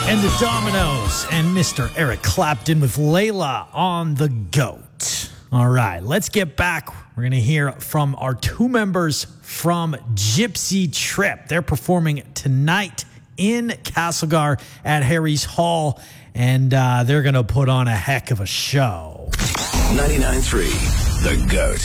And the Dominoes and Mr. Eric Clapton with Layla on the GOAT. All right, let's get back. We're going to hear from our two members from Gypsy Trip. They're performing tonight in Castlegar at Harry's Hall, and they're going to put on a heck of a show. 99.3, The GOAT.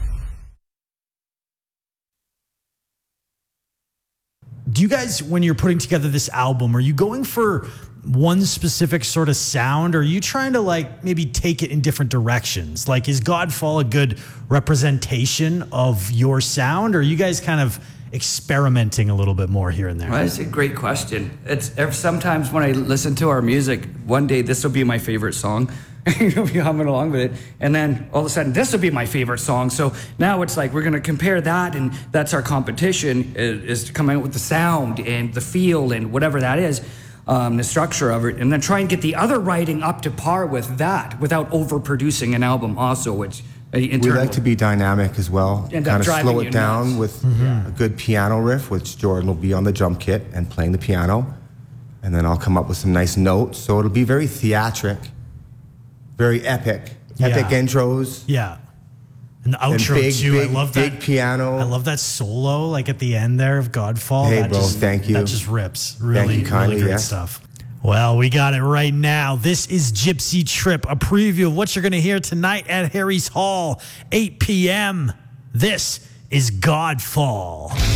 Do you guys, when you're putting together this album, are you going for one specific sort of sound, or are you trying to like maybe take it in different directions? Like, is Godfall a good representation of your sound, or are you guys kind of experimenting a little bit more here and there? Well, that's a great question. Sometimes when I listen to our music, one day this will be my favorite song. You'll be humming along with it, and then all of a sudden this will be my favorite song. So now it's like we're going to compare that, and that's our competition, is to come out with the sound and the feel and whatever that is, the structure of it, and then try and get the other writing up to par with that without overproducing an album also, which we like to be dynamic as well, kind of slow it down with a good piano riff, which Jordan will be on the drum kit and playing the piano, and then I'll come up with some nice notes, so it'll be very theatric. Very epic intros. Yeah. And the outro too. I love that. Big piano. I love that solo, like at the end there of Godfall. Hey, bro, thank you. That just rips. Really, thank you kindly, really great stuff. Well, we got it right now. This is Gypsy Trip, a preview of what you're going to hear tonight at Harry's Hall, 8 p.m. This is Godfall.